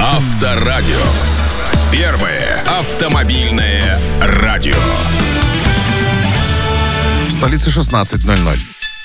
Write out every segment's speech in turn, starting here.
Авторадио. Первое автомобильное радио. В столице 16:00.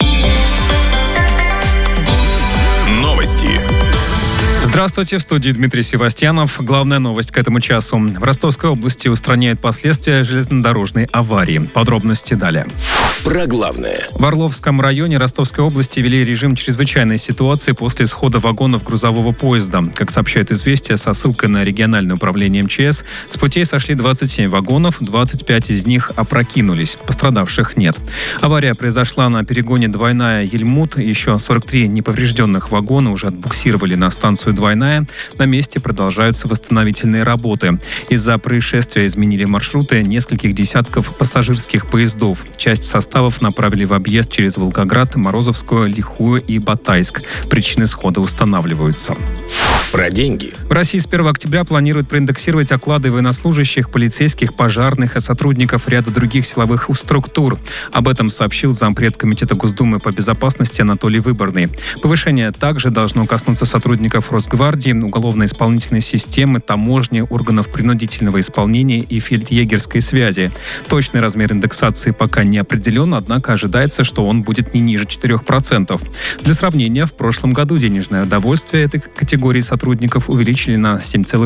Новости. Здравствуйте, в студии Дмитрий Севастьянов. Главная новость к этому часу. В Ростовской области устраняют последствия железнодорожной аварии. Подробности далее. Про главное. В Орловском районе Ростовской области ввели режим чрезвычайной ситуации после схода вагонов грузового поезда. Как сообщает «Известия» со ссылкой на региональное управление МЧС, с путей сошли 27 вагонов, 25 из них опрокинулись. Пострадавших нет. Авария произошла на перегоне «Двойная» Ельмут. Еще 43 неповрежденных вагона уже отбуксировали на станцию «Двойная». На месте продолжаются восстановительные работы. Из-за происшествия изменили маршруты нескольких десятков пассажирских поездов. Часть составов направили в объезд через Волгоград, Морозовскую, Лихую и Батайск. Причины схода устанавливаются. Про деньги. В России с 1 октября планируют проиндексировать оклады военнослужащих, полицейских, пожарных и сотрудников ряда других силовых структур. Об этом сообщил зампред Комитета Госдумы по безопасности Анатолий Выборный. Повышение также должно коснуться сотрудников Росгвардии, уголовно-исполнительной системы, таможни, органов принудительного исполнения и фельдъегерской связи. Точный размер индексации пока не определен, однако ожидается, что он будет не ниже 4%. Для сравнения, в прошлом году денежное удовольствие этой категории сотрудников увеличили на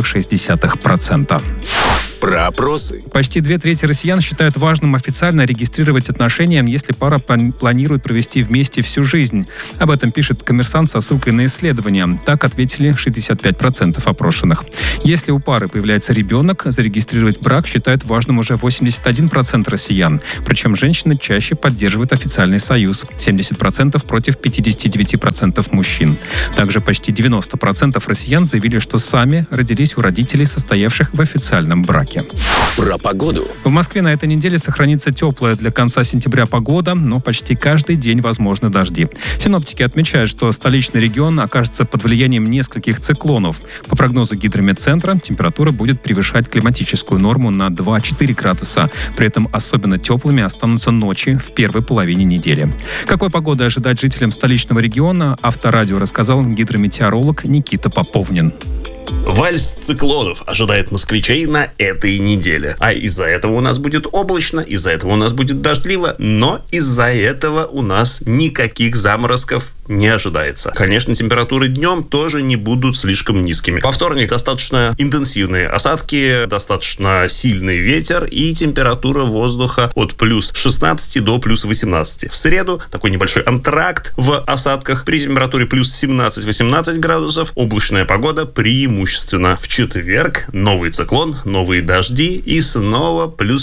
7,6%. Про опросы. Почти 2/3 россиян считают важным официально регистрировать отношения, если пара планирует провести вместе всю жизнь. Об этом пишет «Коммерсант» со ссылкой на исследование. Так ответили 65% опрошенных. Если у пары появляется ребенок, зарегистрировать брак считают важным уже 81% россиян. Причем женщины чаще поддерживают официальный союз. 70% против 59% мужчин. Также почти 90% россиян заявили, что сами родились у родителей, состоявших в официальном браке. Про погоду. В Москве на этой неделе сохранится теплая для конца сентября погода, но почти каждый день возможны дожди. Синоптики отмечают, что столичный регион окажется под влиянием нескольких циклонов. По прогнозу Гидрометцентра, температура будет превышать климатическую норму на 2-4 градуса. При этом особенно теплыми останутся ночи в первой половине недели. Какой погоды ожидать жителям столичного региона, Авторадио рассказал гидрометеоролог Никита Поповнин. Вальс циклонов ожидает москвичей на этой неделе. А из-за этого у нас будет облачно, из-за этого у нас будет дождливо, но из-за этого у нас никаких заморозков не ожидается. Конечно, температуры днем тоже не будут слишком низкими. Во вторник достаточно интенсивные осадки, достаточно сильный ветер и температура воздуха от плюс 16 до плюс 18. В среду такой небольшой антракт в осадках при температуре плюс 17-18 градусов. Облачная погода преимущественно. В четверг новый циклон, новые дожди и снова плюс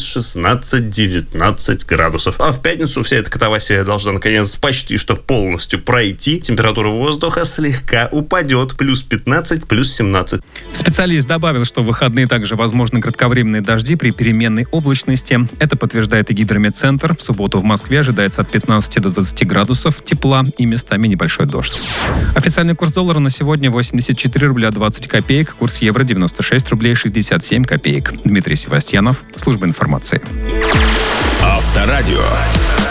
16-19 градусов. А в пятницу вся эта катавасия должна наконец почти что полностью пройти. Температура воздуха слегка упадет. Плюс 15, плюс 17. Специалист добавил, что в выходные также возможны кратковременные дожди при переменной облачности. Это подтверждает и Гидрометцентр. В субботу в Москве ожидается от 15 до 20 градусов тепла и местами небольшой дождь. Официальный курс доллара на сегодня 84 рубля 20 копеек. Курс евро 96 рублей 67 копеек. Дмитрий Севастьянов, служба информации. Авторадио.